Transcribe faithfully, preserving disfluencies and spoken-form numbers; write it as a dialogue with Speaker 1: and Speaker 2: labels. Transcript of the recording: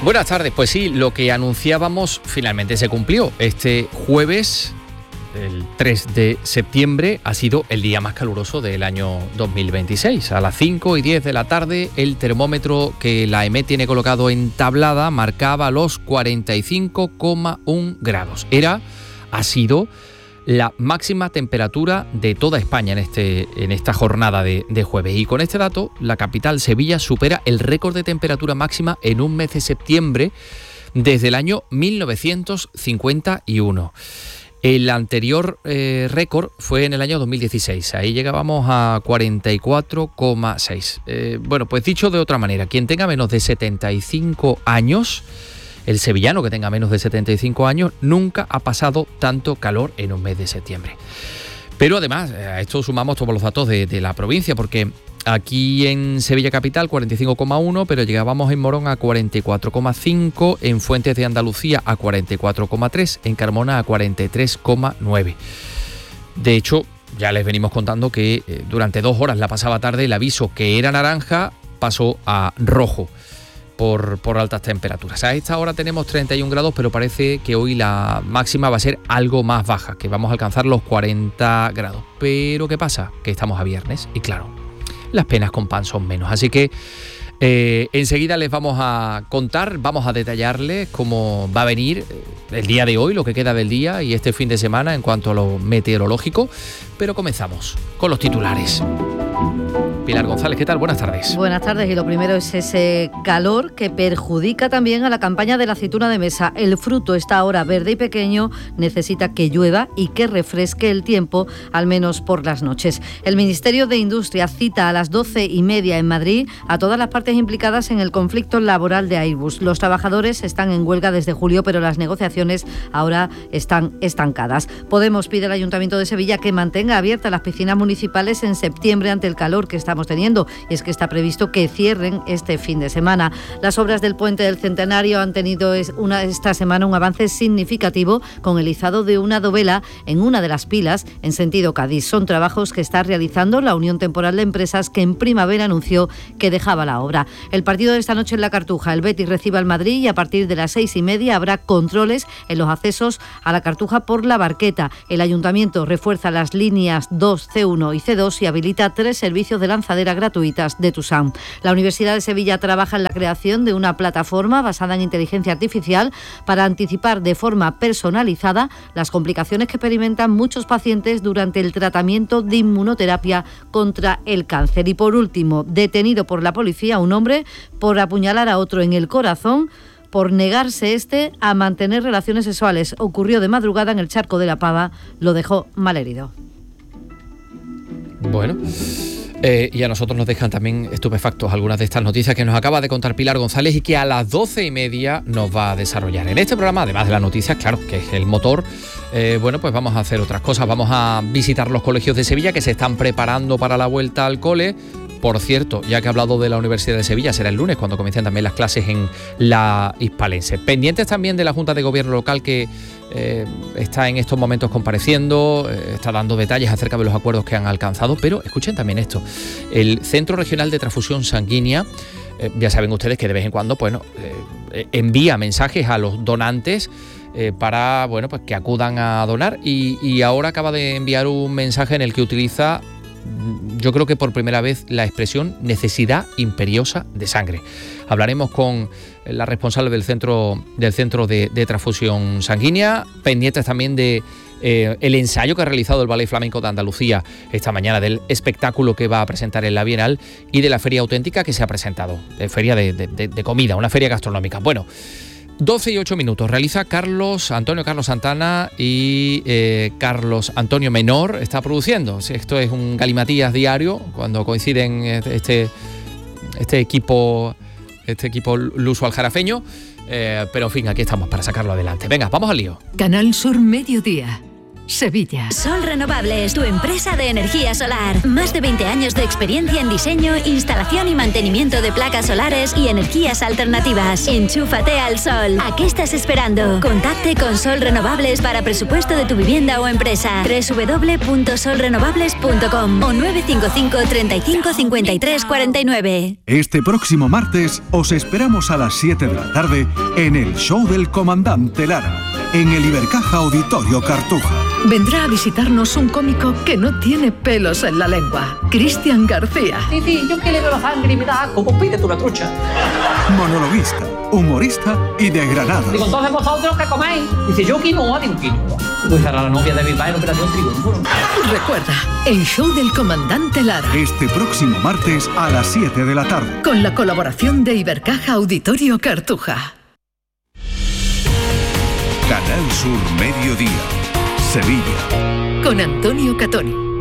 Speaker 1: Buenas tardes, pues sí, lo que anunciábamos finalmente se cumplió. Este jueves, el tres de septiembre, ha sido el día más caluroso del año dos mil veintiséis. A las cinco y diez de la tarde, el termómetro que la E M E tiene colocado en tablada marcaba los cuarenta y cinco coma uno grados. Era, ha sido la máxima temperatura de toda España en, este, en esta jornada de, de jueves. Y con este dato, la capital, Sevilla, supera el récord de temperatura máxima en un mes de septiembre desde el año mil novecientos cincuenta y uno. El anterior eh, récord fue en el año dos mil dieciséis. Ahí llegábamos a cuarenta y cuatro coma seis. Eh, bueno, pues dicho de otra manera, quien tenga menos de setenta y cinco años... El sevillano que tenga menos de setenta y cinco años nunca ha pasado tanto calor en un mes de septiembre. Pero además, a esto sumamos todos los datos de, de la provincia, porque aquí en Sevilla Capital cuarenta y cinco coma uno, pero llegábamos en Morón a cuarenta y cuatro coma cinco, en Fuentes de Andalucía a cuarenta y cuatro coma tres, en Carmona a cuarenta y tres coma nueve. De hecho, ya les venimos contando que eh, durante dos horas la pasada tarde el aviso que era naranja pasó a rojo. Por, por altas temperaturas. A esta hora tenemos treinta y un grados, pero parece que hoy la máxima va a ser algo más baja, que vamos a alcanzar los cuarenta grados. Pero ¿qué pasa? Que estamos a viernes y claro, las penas con pan son menos. Así que eh, enseguida les vamos a contar, vamos a detallarles cómo va a venir el día de hoy, lo que queda del día y este fin de semana en cuanto a lo meteorológico. Pero comenzamos con los titulares. Pilar González, ¿qué tal? Buenas tardes.
Speaker 2: Buenas tardes, y lo primero es ese calor que perjudica también a la campaña de la aceituna de mesa. El fruto está ahora verde y pequeño, necesita que llueva y que refresque el tiempo, al menos por las noches. El Ministerio de Industria cita a las doce y media en Madrid a todas las partes implicadas en el conflicto laboral de Airbus. Los trabajadores están en huelga desde julio, pero las negociaciones ahora están estancadas. Podemos pide al Ayuntamiento de Sevilla que mantenga abiertas las piscinas municipales en septiembre ante el calor que está teniendo, y es que está previsto que cierren este fin de semana. Las obras del Puente del Centenario han tenido una, esta semana un avance significativo con el izado de una dovela en una de las pilas en sentido Cádiz. Son trabajos que está realizando la Unión Temporal de Empresas, que en primavera anunció que dejaba la obra. El partido de esta noche en la Cartuja, el Betis recibe al Madrid y a partir de las seis y media habrá controles en los accesos a la Cartuja por la Barqueta. El Ayuntamiento refuerza las líneas dos, ce uno y ce dos y habilita tres servicios de lanzadera gratuitas de Tusam. La Universidad de Sevilla trabaja en la creación de una plataforma basada en inteligencia artificial para anticipar de forma personalizada las complicaciones que experimentan muchos pacientes durante el tratamiento de inmunoterapia contra el cáncer. Y por último, detenido por la policía un hombre por apuñalar a otro en el corazón por negarse este a mantener relaciones sexuales. Ocurrió de madrugada en el Charco de la Pava, lo dejó malherido.
Speaker 1: Bueno... Eh, y a nosotros nos dejan también estupefactos algunas de estas noticias que nos acaba de contar Pilar González y que a las doce y media nos va a desarrollar. En este programa, además de las noticias, claro, que es el motor, eh, bueno, pues vamos a hacer otras cosas. Vamos a visitar los colegios de Sevilla que se están preparando para la vuelta al cole. Por cierto, ya que he hablado de la Universidad de Sevilla, será el lunes cuando comiencen también las clases en la Hispalense. Pendientes también de la Junta de Gobierno Local que eh, está en estos momentos compareciendo, eh, está dando detalles acerca de los acuerdos que han alcanzado, pero escuchen también esto. El Centro Regional de Transfusión Sanguínea, eh, ya saben ustedes que de vez en cuando, bueno, eh, envía mensajes a los donantes eh, para, bueno, pues que acudan a donar y, y ahora acaba de enviar un mensaje en el que utiliza, yo creo que por primera vez, la expresión necesidad imperiosa de sangre. Hablaremos con la responsable del centro, del centro de, de transfusión sanguínea, pendientes también de eh, el ensayo que ha realizado el Ballet Flamenco de Andalucía esta mañana, del espectáculo que va a presentar en la Bienal y de la feria auténtica que se ha presentado, de feria de, de, de comida, una feria gastronómica. Bueno, doce y ocho minutos. Realiza Carlos Antonio Carlos Santana y eh, Carlos Antonio Menor está produciendo. Esto es un galimatías diario cuando coinciden este, este equipo este equipo luso aljarafeño. Eh, pero en fin, aquí estamos para sacarlo adelante. Venga, vamos al lío.
Speaker 3: Canal Sur Mediodía. Sevilla.
Speaker 4: Sol Renovables, tu empresa de energía solar. Más de veinte años de experiencia en diseño, instalación y mantenimiento de placas solares y energías alternativas. Enchúfate al sol. ¿A qué estás esperando? Contacte con Sol Renovables para presupuesto de tu vivienda o empresa. doble u doble u doble u punto sol renovables punto com o nueve cinco cinco, treinta y cinco, cincuenta y tres, cuarenta y nueve.
Speaker 5: Este próximo martes os esperamos a las siete de la tarde en el show del Comandante Lara, en el Ibercaja Auditorio Cartuja.
Speaker 3: Vendrá a visitarnos un cómico que no tiene pelos en la lengua, Cristian García.
Speaker 6: Sí, sí, yo que le veo la sangre y me da asco, pues pídete una trucha.
Speaker 5: Monologuista, humorista y de Granada.
Speaker 6: Digo, entonces vosotros qué coméis. Dice, yo quinoa, digo, quinoa. Pues será la novia de Bilbao en Operación Triunfo.
Speaker 3: Recuerda, el show del Comandante Lara.
Speaker 5: Este próximo martes a las siete de la tarde.
Speaker 3: Con la colaboración de Ibercaja Auditorio Cartuja.
Speaker 7: Canal Sur Mediodía, Sevilla.
Speaker 3: Con Antonio Catoni.